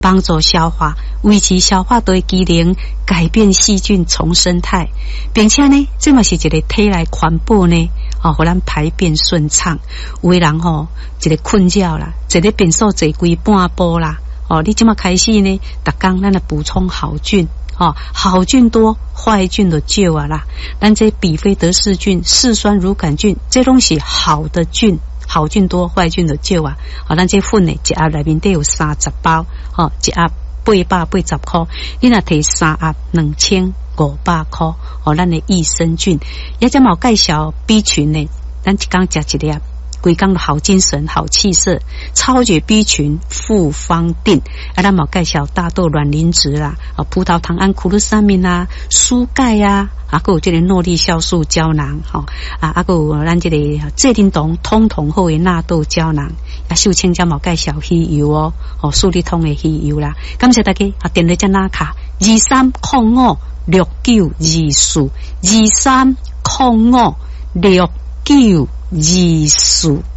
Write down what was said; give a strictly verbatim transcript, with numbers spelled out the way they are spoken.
帮助消化，维持消化道的机能，改变细菌从生态，并且呢，这嘛是一个体内环保呢，哦，互咱排便顺畅。有的人吼、哦，一个困觉啦，一个便所坐规半晡啦，哦，你即马开始呢，逐工咱来补充好菌。哦，好菌多，坏菌就少啊啦。咱这比菲德氏菌、嗜酸乳杆菌，这拢是好的菌，好菌多，坏菌就少啊。哦，咱这粉呢，一盒内面得有三十包，哦，一盒八百八十块，你若摕三盒两千五百块，哦，咱的益生菌，也只毛介绍 B 群呢，咱一工食一粒。规工的好精神、好气色，超绝 B 群复方定，啊，咱冇介绍大豆卵磷脂啦，啊，葡萄糖胺库鲁沙明啦，蔬钙啊，啊，还有这个诺丽酵素胶囊，吼、哦，啊，还有咱这个蔗丁酮通通好的纳豆胶囊，啊，秀清椒冇介绍鱼油哦，哦，素力通的鱼油啦，感谢大家啊，电话只拿卡二三零五六九二四二三零五六九二四。